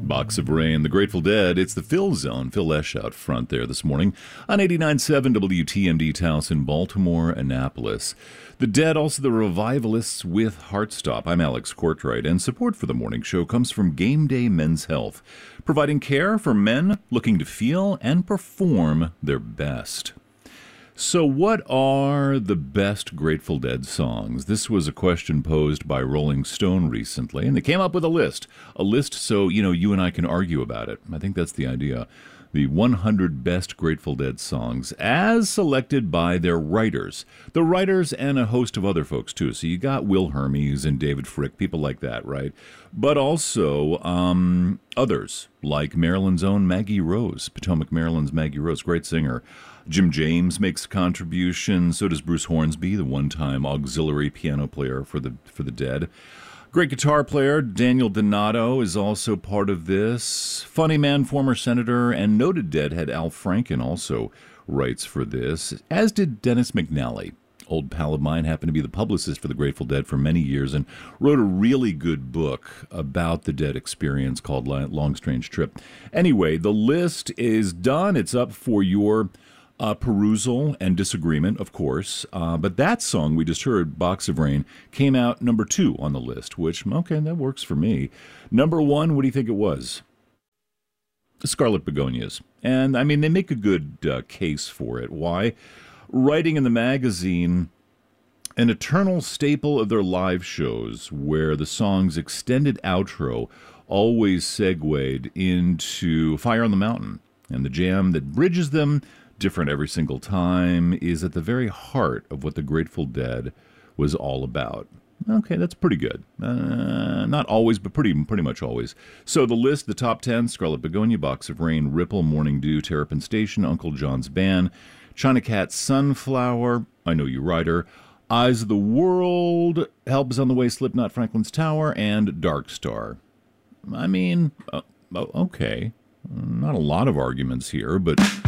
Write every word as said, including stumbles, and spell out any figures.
Box of Rain, The Grateful Dead. It's the Phil Zone. Phil Lesh out front there this morning on eighty-nine point seven W T M D Towson, Baltimore, Annapolis. The Dead, also the Revivalists with Heartstop. I'm Alex Courtright, and support for the morning show comes from Game Day Men's Health, providing care for men looking to feel and perform their best. So what are the best Grateful Dead songs? This was a question posed by Rolling Stone recently, and they came up with a list. A list so, you know, you and I can argue about it. I think that's the idea. The one hundred best Grateful Dead songs, as selected by their writers. The writers and a host of other folks, too. So you got Will Hermes and David Frick, people like that, right? But also um, others, like Maryland's own Maggie Rose, Potomac, Maryland's Maggie Rose, great singer. Jim James makes a contribution. So does Bruce Hornsby, the one-time auxiliary piano player for the for the Dead. Great guitar player Daniel Donato is also part of this. Funny man, former senator, and noted Deadhead Al Franken also writes for this, as did Dennis McNally. Old pal of mine, happened to be the publicist for the Grateful Dead for many years and wrote a really good book about the Dead experience called Long Strange Trip. Anyway, the list is done. It's up for your Uh, perusal and disagreement, of course, uh, but that song we just heard, Box of Rain, came out number two on the list, which, okay, that works for me. Number one, what do you think it was? Scarlet Begonias. And, I mean, they make a good uh, case for it. Why? Writing in the magazine, an eternal staple of their live shows, where the song's extended outro always segued into Fire on the Mountain, and the jam that bridges them, different every single time, is at the very heart of what the Grateful Dead was all about. Okay, that's pretty good. Uh, not always, but pretty pretty much always. So the list, the top ten: Scarlet Begonia, Box of Rain, Ripple, Morning Dew, Terrapin Station, Uncle John's Band, China Cat, Sunflower, I Know You Rider, Eyes of the World, Help Is on the Way, Slipknot, Franklin's Tower, and Dark Star. I mean, uh, okay, not a lot of arguments here, but